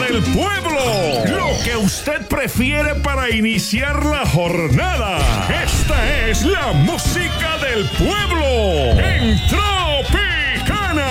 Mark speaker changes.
Speaker 1: del pueblo. Lo que usted prefiere para iniciar la jornada. Esta es la música del pueblo. ¡Entró!